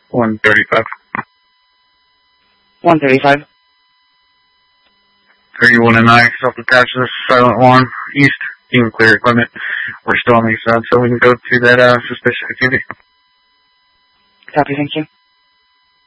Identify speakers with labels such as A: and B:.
A: 135.
B: 135.
A: 31 and 9, self-attached to the silent alarm east. You can clear equipment. We're still on the east side, so we can go to that suspicious activity.
B: Copy, thank you.